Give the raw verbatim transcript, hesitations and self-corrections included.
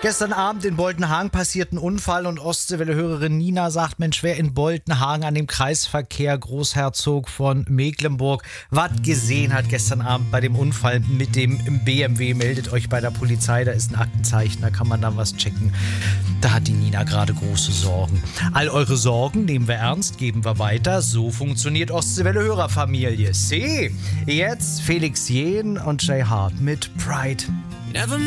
Gestern Abend in Boltenhagen passiert ein Unfall und Ostseewelle-Hörerin Nina sagt, Mensch, wer in Boltenhagen an dem Kreisverkehr Großherzog von Mecklenburg was gesehen hat gestern Abend bei dem Unfall mit dem B M W, meldet euch bei der Polizei, da ist ein Aktenzeichen, da kann man dann was checken. Da hat die Nina gerade große Sorgen. All eure Sorgen nehmen wir ernst, geben wir weiter. So funktioniert Ostseewelle-Hörerfamilie. See, jetzt Felix Jähn und Jay Hart mit Pride. Never